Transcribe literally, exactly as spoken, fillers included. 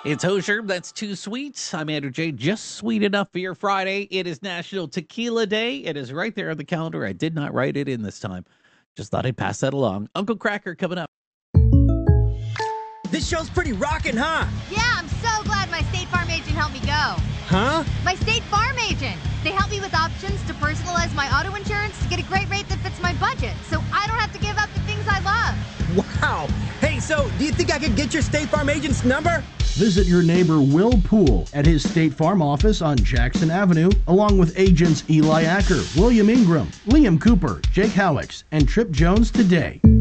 It's Hozier. That's too sweet. I'm Andrew J. Just sweet enough for your Friday. It is National Tequila Day. It is right there on the calendar. I did not write it in this time. Just thought I'd pass that along. Uncle Cracker coming up. This show's pretty rockin', huh? Yeah, I'm so glad my State Farm agent helped me go. Huh? My State Farm agent. They help me with options to personalize my auto insurance to get a great rate that fits my budget, so I don't have to give up the things I love. Wow. Hey, so do you think I could get your State Farm agent's number? Visit your neighbor Will Poole at his State Farm office on Jackson Avenue, along with agents Eli Acker, William Ingram, Liam Cooper, Jake Howicks, and Trip Jones today.